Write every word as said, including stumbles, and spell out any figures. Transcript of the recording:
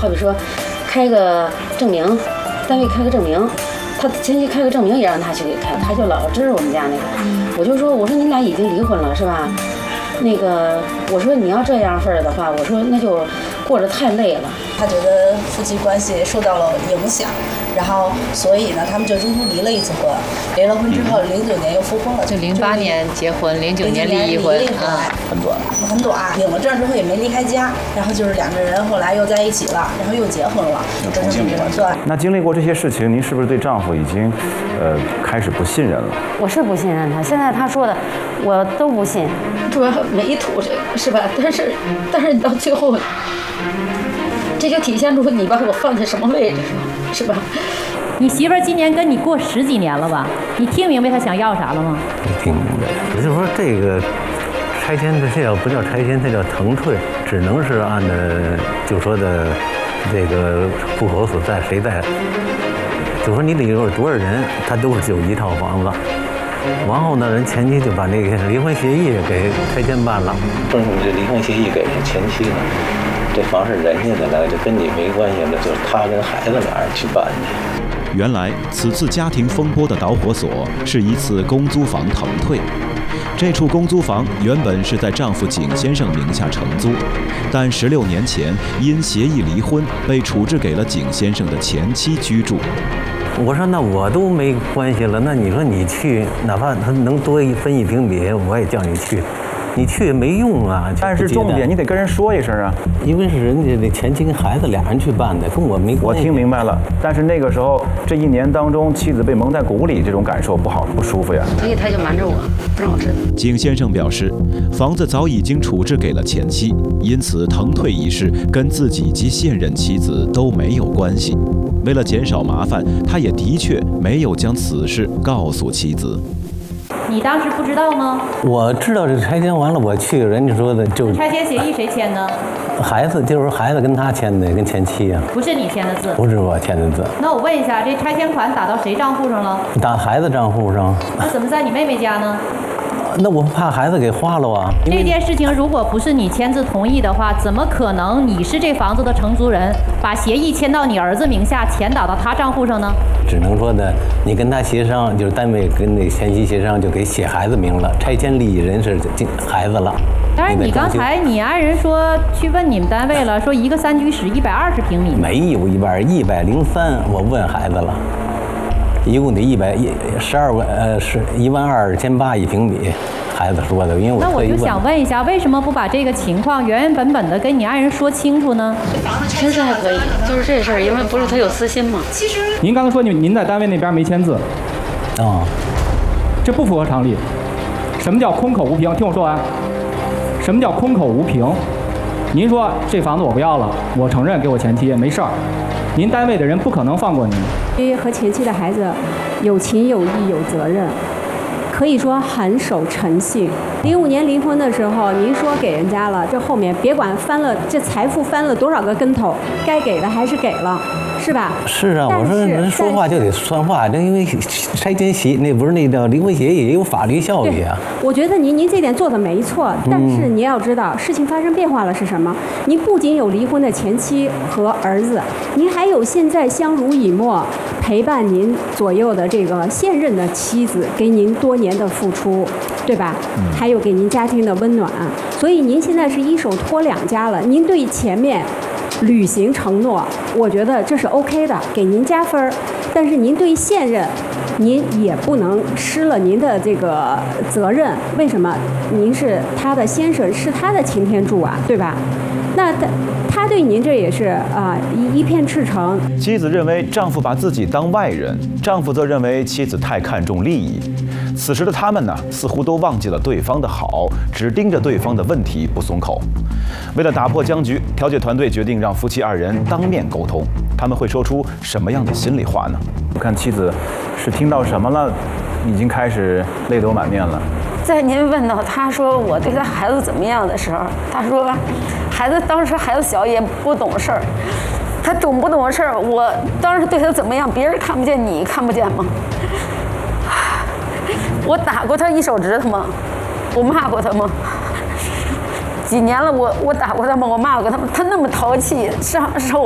好比说开个证明，单位开个证明，他前妻开个证明也让他去给开，他就老支持我们家那个。我就说，我说你俩已经离婚了是吧？那个我说你要这样份儿的话，我说那就过着太累了。 他觉得夫妻关系受到了影响，然后所以呢，他们就中途离了一次婚。离了婚之后，零九年又复婚了， 就零八年结婚，零九年离婚啊， 很短， 很短。领了证之后也没离开家，然后就是两个人后来又在一起了，然后又结婚了， 又重新离婚。 对。 那经历过这些事情，您是不是对丈夫已经，呃，开始不信任了？ 我是不信任他，现在他说的我都不信，主要没图这个是吧？但是，但是你到最后。这就体现出你把我放在什么位置上，是吧？ 你媳妇儿今年跟你过十几年了吧？你听明白她想要啥了吗？ 听明白。也就是说，这个拆迁这叫不叫拆迁，这叫腾退，只能是按照就说的这个户口所在谁在，就说你里头有多少人，他都是只有一套房子。然后呢，人前妻就把那个离婚协议给拆迁办了。 为什么这离婚协议给前妻呢？这房是人家的，那就跟你没关系了，就是他跟孩子俩人去办去。 原来此次家庭风波的导火索是一次公租房腾退。这处公租房原本是在丈夫景先生名下承租，但十六年前因协议离婚，被处置给了景先生的前妻居住。 我说那我都没关系了，那你说你去，哪怕他能多一分一平米，我也叫你去。你去也没用啊！ 但是重点，你得跟人说一声啊， 因为是人家那前妻跟孩子俩人去办的，跟我没关系。 我听明白了，但是那个时候这一年当中，妻子被蒙在鼓里，这种感受不好不舒服呀。 所以他就瞒着我，不让我知道。 景先生表示，房子早已经处置给了前妻，因此腾退一事跟自己及现任妻子都没有关系。为了减少麻烦，他也的确没有将此事告诉妻子。 你当时不知道吗？ 我知道这拆迁完了，我去，人家说的就拆迁协议谁签的？ 孩子，就是孩子跟他签的，跟前妻啊。 不是你签的字？ 不是我签的字。 那我问一下，这拆迁款打到谁账户上了？ 打孩子账户上。 那怎么在你妹妹家呢？ 那我怕孩子给花了啊！ 这件事情如果不是你签字同意的话，怎么可能你是这房子的承租人，把协议签到你儿子名下，钱打到他账户上呢？ 只能说呢，你跟他协商，就是单位跟那前妻协商，就给写孩子名了，拆迁利益人是孩子了。 但是你刚才你爱人说去问你们单位了，说一个三居室一百二十平米， 没有一百一百零三，我问孩子了。一共得一百一十二万，呃，是一万二千八一平米，孩子说的，因为我那我就想问一下，为什么不把这个情况原原本本的跟你爱人说清楚呢？ 签字还可以，就是这事儿，因为不是他有私心嘛。 其实您刚才说您您在单位那边没签字， 啊、哦， 这不符合常理。什么叫空口无凭？听我说完。什么叫空口无凭？您说这房子我不要了，我承认给我前妻没事儿，您单位的人不可能放过您。 因为和前妻的孩子有情有义有责任，可以说很守诚信。零五年离婚的时候，您说给人家了，这后面别管翻了，这财富翻了多少个跟头，该给的还是给了，是吧？ 是啊，我说人说话就得算话，这因为拆迁协那不是那叫离婚协议也有法律效力啊。 我觉得您您这点做的没错，但是你要知道，事情发生变化了是什么？您不仅有离婚的前妻和儿子，您还有现在相濡以沫陪伴您左右的这个现任的妻子，给您多年的付出，对吧？还有给您家庭的温暖，所以您现在是一手托两家了。您对前面履行承诺，我觉得这是 OK 的，给您加分。但是您对现任，您也不能失了您的这个责任。为什么？您是他的先生，是他的擎天柱啊，对吧？那他他对您这也是啊、呃、一一片赤诚。 妻子认为丈夫把自己当外人，丈夫则认为妻子太看重利益。此时的他们呢，似乎都忘记了对方的好，只盯着对方的问题不松口。为了打破僵局，调解团队决定让夫妻二人当面沟通。他们会说出什么样的心里话呢？我看妻子是听到什么了，已经开始泪流满面了。 在您问到他说我对他孩子怎么样的时候，他说孩子当时孩子小也不懂事儿，他懂不懂事儿？我当时对他怎么样，别人看不见，你看不见吗？我打过他一手指头吗？我骂过他吗？几年了我，我我打过他吗？我骂过他吗？他那么淘气，是是我。